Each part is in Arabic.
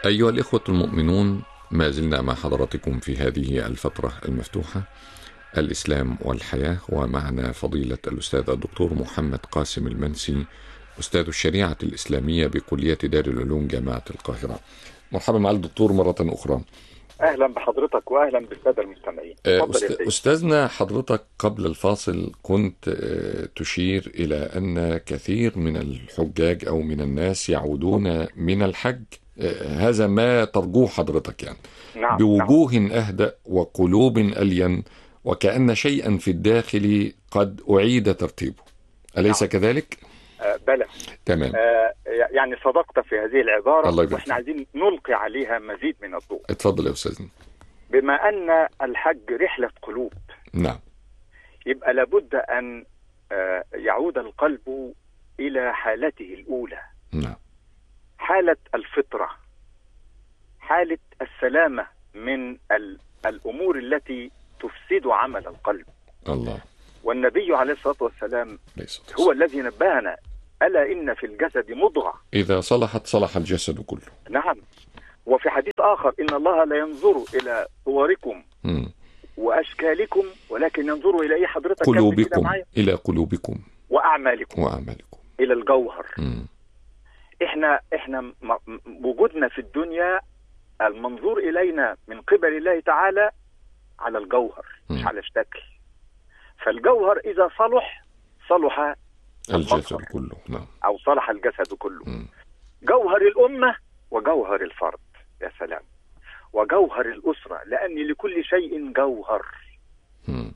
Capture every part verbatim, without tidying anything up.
أيها الإخوة المؤمنون، ما زلنا مع حضراتكم في هذه الفترة المفتوحة، الإسلام والحياة، ومعنا فضيلة الأستاذ الدكتور محمد قاسم المنسي، أستاذ الشريعة الإسلامية بكلية دار العلوم جامعة القاهرة. مرحبا مع الدكتور مرة أخرى. أهلا بحضرتك وأهلا بالسادة المستمعين. أست... أستاذنا، حضرتك قبل الفاصل كنت تشير إلى أن كثير من الحجاج أو من الناس يعودون من الحج، هذا ما ترجوه حضرتك يعني، نعم بوجوه نعم. أهدأ وقلوب ألين، وكأن شيئا في الداخل قد أعيد ترتيبه، أليس نعم. كذلك؟ آه بلى تمام. آه يعني صدقت في هذه العبارة، الله يبارك. واحنا عايزين نلقي عليها مزيد من الضوء. اتفضل يا أستاذنا. بما أن الحج رحلة قلوب، نعم، يبقى لابد أن آه يعود القلب إلى حالته الأولى. نعم. حالة الفطرة، حالة السلامة من الأمور التي تفسد عمل القلب. الله. والنبي عليه الصلاة والسلام هو الذي نبهنا: ألا إن في الجسد مضغة إذا صلحت صلح الجسد كله. نعم. وفي حديث آخر: إن الله لا ينظر إلى صوركم م. وأشكالكم، ولكن ينظر إلى إيه حضرتك؟ قلوبكم. إلى قلوبكم وأعمالكم وأعمالكم إلى الجوهر. م. إحنا إحنا وجودنا في الدنيا المنظور إلينا من قبل الله تعالى على الجوهر، مش م. على الشكل. فالجوهر إذا صلح صلح الجسد كله. نعم. أو صلح الجسد كله. م. جوهر الأمة وجوهر الفرد، يا سلام، وجوهر الأسرة، لأن لكل شيء جوهر م.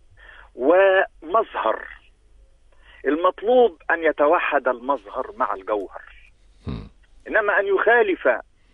ومظهر. المطلوب أن يتوحد المظهر مع الجوهر، م. إنما أن يخالف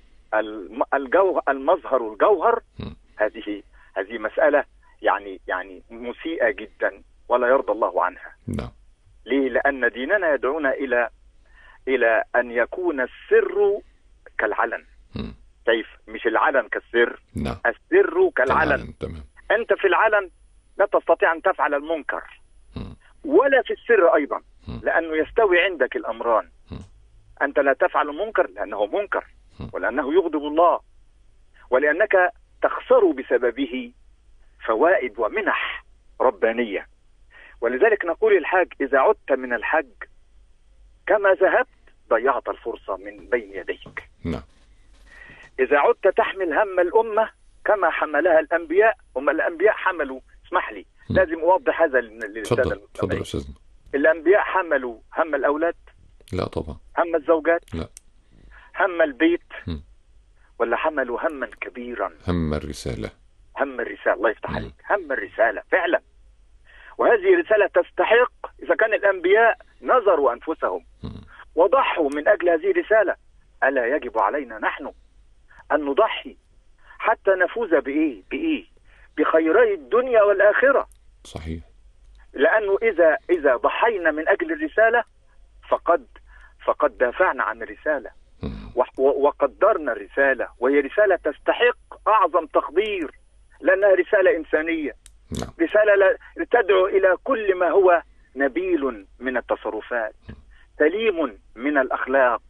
الجوهر المظهر والجوهر، م. هذه هذه مسألة يعني يعني مسيئة جدا ولا يرضى الله عنها. نعم. ليه؟ لأن ديننا يدعونا إلى إلى أن يكون السر كالعلن. م. كيف؟ مش العلن كالسر. نعم. السر كالعلن. تمام. أنت في العلن لا تستطيع أن تفعل المنكر، م. ولا في السر أيضا، م. لأنه يستوي عندك الأمران. م. أنت لا تفعل المنكر لأنه منكر، م. ولأنه يغضب الله، ولأنك تخسر بسببه فوائد ومنح ربانية. ولذلك نقول الحاج: إذا عدت من الحج كما ذهبت ضيعت الفرصة من بين يديك. نعم. إذا عدت تحمل هم الأمة كما حملها الأنبياء، هم الأنبياء حملوا، اسمح لي م. لازم أوضح هذا للسادة المستمعين. الأنبياء حملوا هم الأولاد؟ لا طبعا. هم الزوجات؟ لا. هم البيت؟ م. ولا حملوا هما كبيرا؟ هم الرسالة. هم الرسالة. الله يفتح عليك. هم الرسالة فعلا. وهذه رسالة تستحق، إذا كان الأنبياء نظروا أنفسهم م. وضحوا من أجل هذه الرسالة، ألا يجب علينا نحن أن نضحي حتى نفوز بإيه؟ بإيه؟ بخيري الدنيا والآخرة. صحيح. لأنه إذا إذا ضحينا من أجل الرسالة فقد فقد دافعنا عن الرسالة م. وقدرنا الرسالة، وهي رسالة تستحق أعظم تقدير، لأنها رسالة إنسانية. نعم. رسالة تدعو إلى كل ما هو نبيل من التصرفات، سليم من الأخلاق،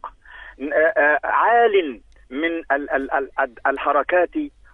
عال من الحركات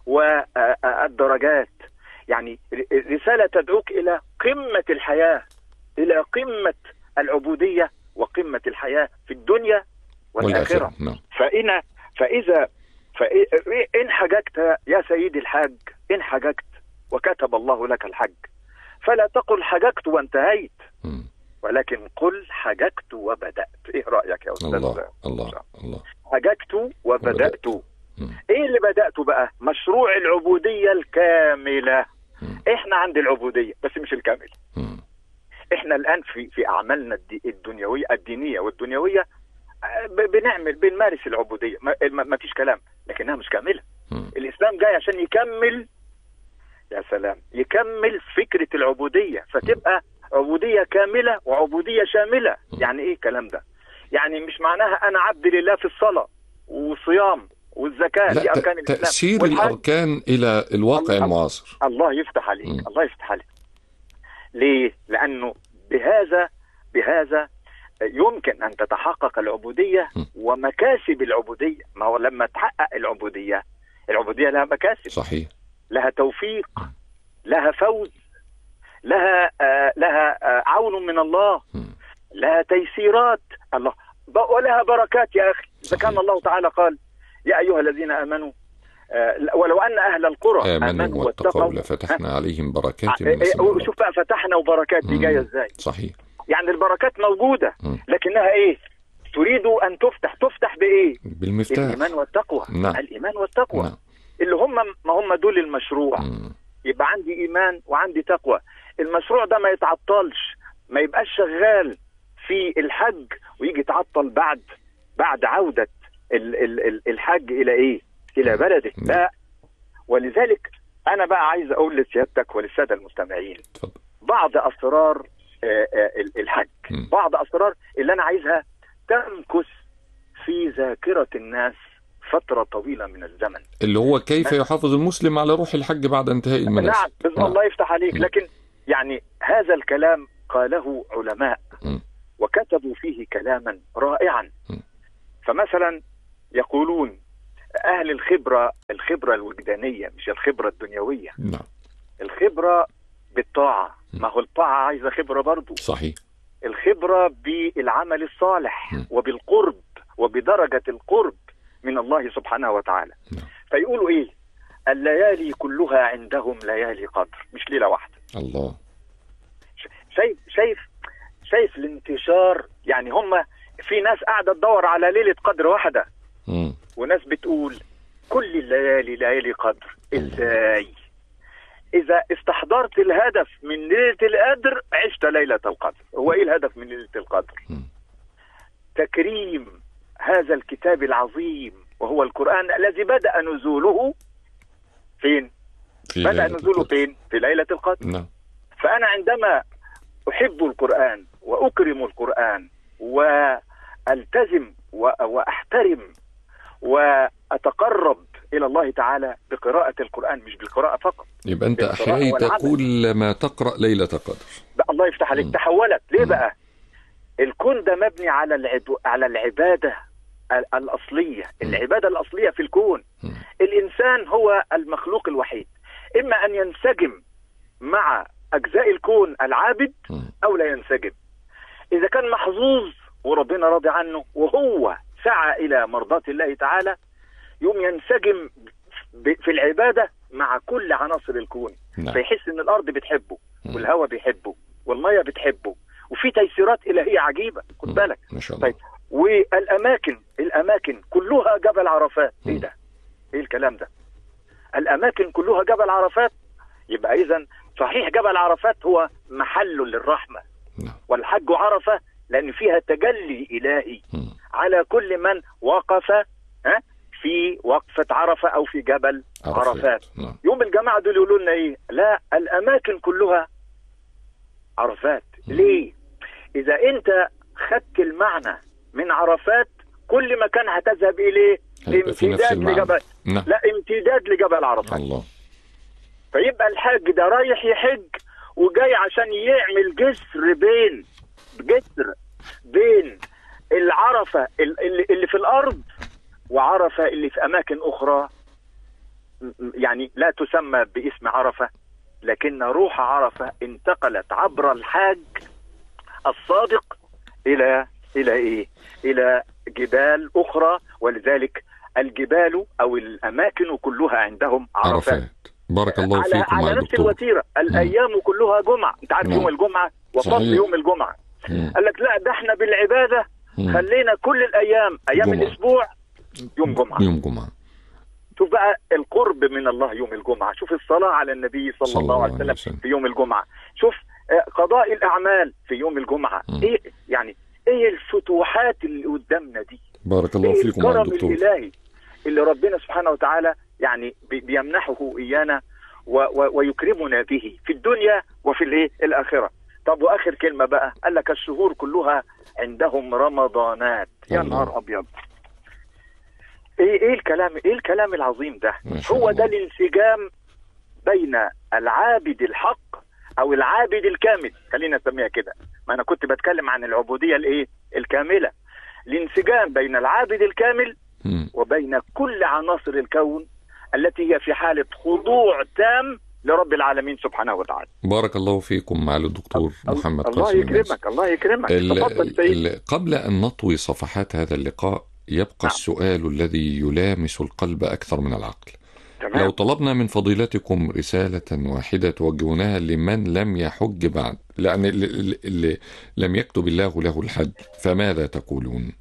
والدرجات. يعني رسالة تدعوك إلى قمة الحياة، إلى قمة العبودية وقمة الحياة في الدنيا والآخرة. نعم. فإن فإذا فإن حججت يا سيدي الحاج، إن حججت وكتب الله لك الحج، فلا تقل حججت وانتهيت، م. ولكن قل حججت وبدأت. ايه رأيك يا أستاذ؟ الله الله الله. حججت وبدأت. م. ايه اللي بدأت بقى؟ مشروع العبودية الكاملة. م. احنا عند العبودية بس مش الكاملة. م. احنا الآن في في أعمالنا الدنيوية الدينية والدنيوية بنعمل بنمارس العبودية، ما فيش كلام، لكنها مش كاملة. م. الإسلام جاي عشان يكمل، يا سلام، يكمل فكرة العبودية، فتبقى عبودية كاملة وعبودية شاملة. يعني ايه الكلام ده؟ يعني مش معناها انا عبد لله في الصلاة والصيام والزكاة، لا، دي اركان الاسلام. تأثير الاركان الى الواقع الله المعاصر. الله يفتح عليك. م. الله يفتح عليك. ليه؟ لانه بهذا بهذا يمكن أن تتحقق العبودية ومكاسب العبودية. ما هو لما تحقق العبودية، العبودية لها مكاسب، صحيح، لها توفيق، لها فوز، لها آه لها آه عون من الله، لها تيسيرات الله، ولها بركات يا أخي. إذا كان الله تعالى قال يا أيها الذين آمنوا آه ولو أن أهل القرى آمنوا واتقوا لفتحنا عليهم بركات من السماء. شوف بقى، فتحنا وبركات دي جاية إزاي؟ صحيح. يعني البركات موجودة لكنها إيه؟ تريد أن تفتح، تفتح بإيه؟ بالمفتاح، الإيمان والتقوى. نعم. الإيمان والتقوى، نعم. اللي هم ما هم دول المشروع. مم. يبقى عندي إيمان وعندي تقوى، المشروع ده ما يتعطلش، ما يبقاش شغال في الحج ويجي يتعطل بعد بعد عودة ال ال الحج إلى إيه؟ إلى بلده. مم. لا. ولذلك أنا بقى عايز أقول لسيادتك وللسادة المستمعين تفضل. بعض بعض أسرار الحج، مم. بعض أسرار اللي أنا عايزها تمكث في ذاكرة الناس فترة طويلة من الزمن، اللي هو كيف يحافظ المسلم على روح الحج بعد انتهاء المناسك. نعم، بإذن الله يفتح عليك. مم. لكن يعني هذا الكلام قاله علماء مم. وكتبوا فيه كلاما رائعا. مم. فمثلا يقولون أهل الخبرة، الخبرة الوجدانية مش الخبرة الدنيوية، نعم. الخبرة بالطاعة، ما هو الطاعة عايزة خبرة برضو، صحيح. الخبرة بالعمل الصالح م. وبالقرب وبدرجة القرب من الله سبحانه وتعالى. نعم. فيقولوا إيه؟ الليالي كلها عندهم ليالي قدر، مش ليلة واحدة. الله. شايف شايف شايف الانتشار. يعني هم في ناس قاعدة تدور على ليلة قدر واحدة، مم. وناس بتقول كل الليالي ليالي قدر. إزاي؟ إذا استحضرت الهدف من ليلة القدر عشت ليلة القدر. هو إيه الهدف من ليلة القدر؟ مم. تكريم هذا الكتاب العظيم وهو القرآن الذي بدأ نزوله فين؟ في بدأ ليلة نزوله القدر. فين؟ في ليلة القدر. نعم. فأنا عندما أحب القرآن وأكرم القرآن وألتزم وأحترم وأتقرب إلى الله تعالى بقراءة القرآن، مش بالقراءة فقط، يبقى أنت بالقراءة أحييت والعمل. كل ما تقرأ ليلة قدر. بقى الله يفتح عليك. مم. تحولت ليه مم. بقى؟ الكون ده مبني على العدو... على العبادة ال- الأصلية، العبادة الأصلية في الكون. مم. الإنسان هو المخلوق الوحيد، إما أن ينسجم مع أجزاء الكون العابد مم. أو لا ينسجم. إذا كان محظوظ وربنا راضي عنه وهو سعى إلى مرضاة الله تعالى، يوم ينسجم ب- في العبادة مع كل عناصر الكون. نعم. فيحس إن الأرض بتحبه مم. والهواء بيحبه والمية بتحبه، وفي تيسيرات إلهية عجيبة. خد مم. بالك. ما شاء الله. طيب، والأماكن الأماكن كلها جبل عرفات. مم. إيه ده؟ إيه الكلام ده؟ الأماكن كلها جبل عرفات. يبقى إذن صحيح جبل عرفات هو محل للرحمة، نعم. والحج عرفة لأن فيها تجلي إلهي مم. على كل من وقف ها في وقفة عرفة أو في جبل عرفات. عرفات. نعم. يوم الجماعة دول يقولوا لنا إيه؟ لا، الأماكن كلها عرفات. مم. ليه؟ إذا أنت خدت المعنى من عرفات كل مكان هتذهب إليه هيبقى في نفس امتداد المعنى. لجبل، نعم. لا امتداد لجبل عرفات. الله. فيبقى الحاج ده رايح يحج وجاي عشان يعمل جسر بين جسر بين العرفة اللي, اللي في الأرض وعرفة اللي في أماكن أخرى، يعني لا تسمى باسم عرفة، لكن روح عرفة انتقلت عبر الحاج الصادق إلى إلى إيه؟ إلى جبال أخرى. ولذلك الجبال أو الأماكن كلها عندهم عرفات. عرفات. بارك الله على, فيكم على يا نفس دكتور. الوتيرة. الأيام كلها جمعة. أنت عارف نعم. يوم الجمعة وفضل صحيح. يوم الجمعة. مم. قال لك لا، ده احنا بالعبادة مم. خلينا كل الأيام أيام جمعة. الأسبوع يوم جمعة. يوم جمعة. شوف بقى القرب من الله يوم الجمعة. شوف الصلاة على النبي صلى, صلى الله الله عليه عليه وسلم وسلم. في يوم الجمعة. شوف آه، قضاء الأعمال في يوم الجمعة. مم. إيه يعني إيه الفتوحات اللي قدامنا دي؟ بارك الله إيه فيكم يا الكرم دكتور. الإلهي اللي ربنا سبحانه وتعالى يعني بي- بيمنحه إيانا و و ويكرمنا به في الدنيا وفي الايه الآخرة. طب وآخر كلمة بقى، قال لك الشهور كلها عندهم رمضانات. يا الله. نهار أبيض. ايه ايه الكلام ايه الكلام العظيم ده؟ ما شاء هو الله. ده الانسجام بين العابد الحق او العابد الكامل، خلينا نسميها كده. ما انا كنت بتكلم عن العبودية الايه الكاملة، الانسجام بين العابد الكامل وبين كل عناصر الكون التي هي في حالة خضوع تام لرب العالمين سبحانه وتعالى. بارك الله فيكم معالي الدكتور محمد قاسم. الله يكرمك. الله يكرمك. ال... قبل أن نطوي صفحات هذا اللقاء يبقى نعم. السؤال الذي يلامس القلب أكثر من العقل. تمام. لو طلبنا من فضيلتكم رسالة واحدة توجهونها لمن لم يحج بعد، لأن اللي لم يكتب الله له الحج، فماذا تقولون؟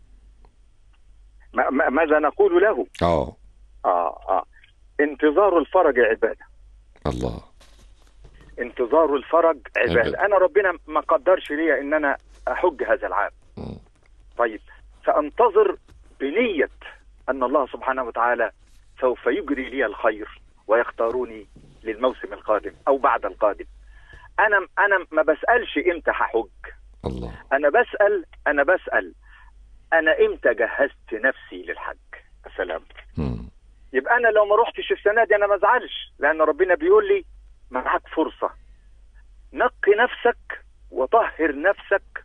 ما ماذا نقول له؟ آه آه آه انتظار الفرج عبادة. الله. انتظار الفرج عبادة. عبادة. أنا ربنا ما قدرش لي إن أنا أحج هذا العام. م. طيب سأنتظر بنية أن الله سبحانه وتعالى سوف يجري لي الخير ويختاروني للموسم القادم أو بعد القادم. أنا أنا ما بسألش إمتى هحج. الله. أنا بسأل أنا بسأل أنا إمتى جهزت نفسي للحج. السلام. م. يبقى أنا لو ما روحتش السنة دي أنا ما ازعلش، لأن ربنا بيقول لي معاك فرصة، نقي نفسك وطهر نفسك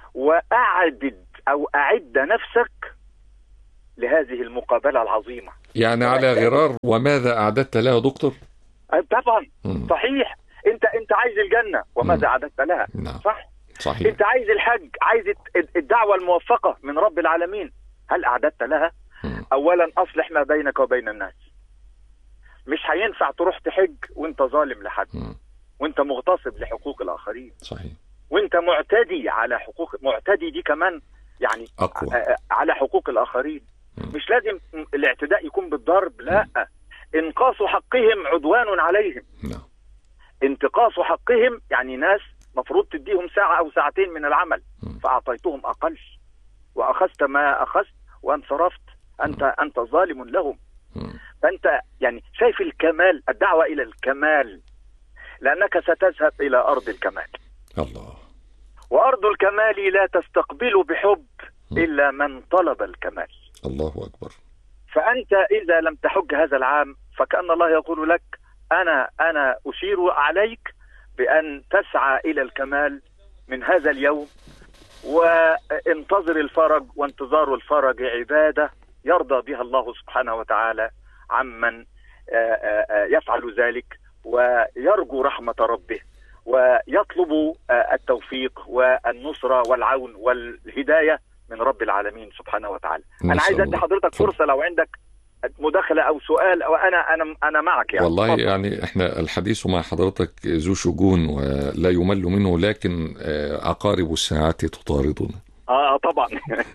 وأعدد أو أعد نفسك لهذه المقابلة العظيمة. يعني على غرار وماذا أعددت لها دكتور؟ طبعا. م. صحيح. أنت أنت عايز الجنة وماذا م. أعددت لها؟ نعم. صح؟ صحيح. أنت عايز الحج، عايز الدعوة الموفقة من رب العالمين، هل أعددت لها؟ م. أولا أصلح ما بينك وبين الناس. مش هينفع تروح تحج وانت ظالم لحد، م. وانت مغتصب لحقوق الآخرين. صحيح. وانت معتدي على حقوق، معتدي دي كمان يعني أقوى. على حقوق الآخرين. م. مش لازم الاعتداء يكون بالضرب، لا. م. انقاص حقهم عدوان عليهم. لا. انتقاص حقهم يعني ناس مفروض تديهم ساعة أو ساعتين من العمل، م. فأعطيتهم أقل وأخذت ما أخذت وانصرفت، أنت م. أنت ظالم لهم. م. فأنت يعني شايف الكمال، الدعوة إلى الكمال، لأنك ستذهب إلى أرض الكمال. الله. وأرض الكمال لا تستقبل بحب م. إلا من طلب الكمال. الله أكبر. فأنت إذا لم تحج هذا العام فكأن الله يقول لك أنا أنا أشير عليك بأن تسعى إلى الكمال من هذا اليوم، وانتظر الفرج، وانتظار الفرج عبادة يرضى بها الله سبحانه وتعالى عمن يفعل ذلك، ويرجو رحمة ربه، ويطلب التوفيق والنصرة والعون والهداية من رب العالمين سبحانه وتعالى. أنا عايز أدي حضرتك فرصة لو عندك مداخلة أو سؤال، أو أنا أنا أنا معك يعني. والله فضل. يعني إحنا الحديث مع حضرتك ذو شجون ولا يمل منه، لكن عقارب الساعات تطاردنا. آه طبعا.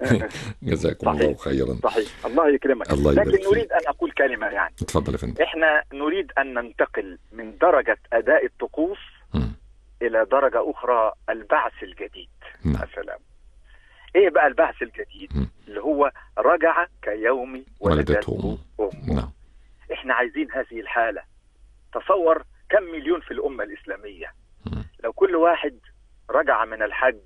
جزاكم الله خيرا. صحيح. الله يكرمك. الله لكن نريد أن أقول كلمة يعني. اتفضل يا فندم. إحنا نريد أن ننتقل من درجة أداء الطقوس م. إلى درجة أخرى، البعث الجديد. نعم. السلام. إيه بقى البعث الجديد؟ م. اللي هو رجع كيوم ولدته أمه. نعم. إحنا عايزين هذه الحالة. تصور كم مليون في الأمة الإسلامية. م. لو كل واحد رجع من الحج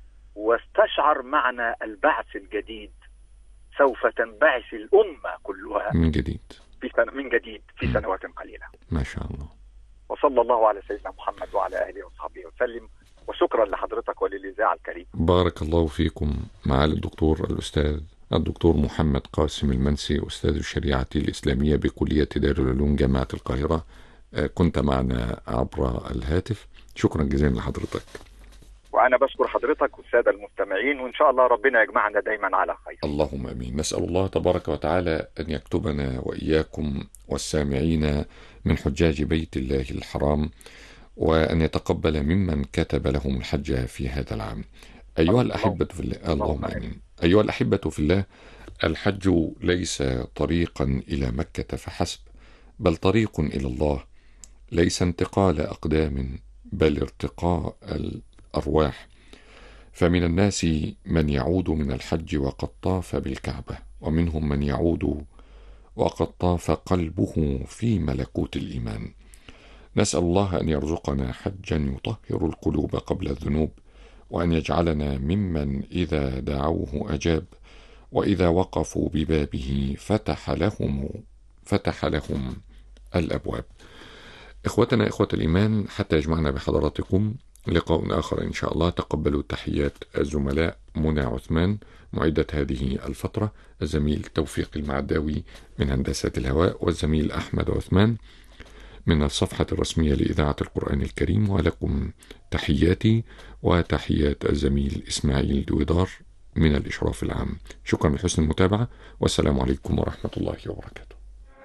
واستشعر معنى البعث الجديد، سوف تنبعث الأمة كلها من جديد في سنة من جديد في سنوات قليلة. ما شاء الله. وصلى الله على سيدنا محمد وعلى آله وصحبه وسلم، وشكرا لحضرتك وللإذاعة الكريم. بارك الله فيكم. معالي الدكتور الأستاذ الدكتور محمد قاسم المنسي، أستاذ الشريعة الإسلامية بكلية دار العلوم جامعة القاهرة، كنت معنا عبر الهاتف. شكرا جزيلا لحضرتك. وأنا بشكر حضرتك والسادة المستمعين، وإن شاء الله ربنا يجمعنا دايما على خير. اللهم أمين. نسأل الله تبارك وتعالى أن يكتبنا وإياكم والسامعين من حجاج بيت الله الحرام، وأن يتقبل ممن كتب لهم الحج في هذا العام. أيها الأحبة في الله، اللهم آمين. أيها الأحبة في الله، الحج ليس طريقا إلى مكة فحسب، بل طريق إلى الله، ليس انتقال أقدام بل ارتقاء الأرواح. فمن الناس من يعود من الحج وقد طاف بالكعبة، ومنهم من يعود وقد طاف قلبه في ملكوت الإيمان. نسأل الله أن يرزقنا حجا يطهر القلوب قبل الذنوب، وأن يجعلنا ممن إذا دعوه أجاب، وإذا وقفوا ببابه فتح لهم فتح لهم الأبواب. إخوتنا إخوة الإيمان، حتى يجمعنا بحضراتكم لقاء آخر إن شاء الله. تقبلوا تحيات الزملاء منى عثمان معدة هذه الفترة، الزميل توفيق المعداوي من هندسة الهواء، والزميل أحمد عثمان من الصفحة الرسمية لإذاعة القرآن الكريم. ولكم تحياتي وتحيات الزميل إسماعيل دويدار من الإشراف العام. شكرا لحسن المتابعة، والسلام عليكم ورحمة الله وبركاته.